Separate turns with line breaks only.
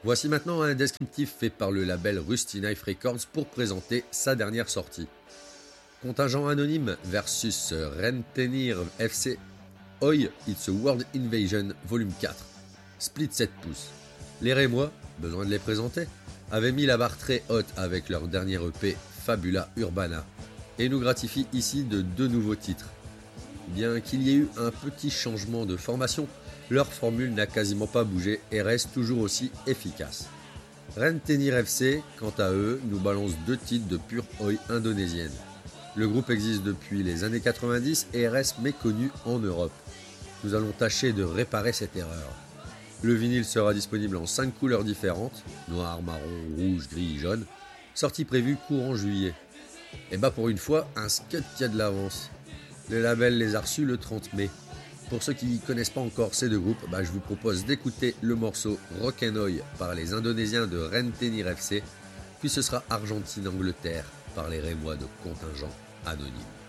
Voici maintenant un descriptif fait par le label Rusty Knife Records pour présenter sa dernière sortie. Contingent anonyme versus Rentenir FC Oi It's a World Invasion Volume 4. Split 7 pouces. Les Rémois, besoin de les présenter, avaient mis la barre très haute avec leur dernier EP Fabula Urbana et nous gratifient ici de 2 nouveaux titres. Bien qu'il y ait eu un petit changement de formation, leur formule n'a quasiment pas bougé et reste toujours aussi efficace. Rentenir FC, quant à eux, nous balance 2 titres de pure oi indonésienne. Le groupe existe depuis les années 90 et reste méconnu en Europe. Nous allons tâcher de réparer cette erreur. Le vinyle sera disponible en 5 couleurs différentes, noir, marron, rouge, gris, jaune, sortie prévue courant juillet. Et bah pour une fois, un scud qui a de l'avance. Le label les a reçus le 30 mai. Pour ceux qui ne connaissent pas encore ces 2 groupes, je vous propose d'écouter le morceau Rock'n'Oi par les Indonésiens de Rentenir FC, puis ce sera Argentine-Angleterre par les Rémois de Contingent Anonyme.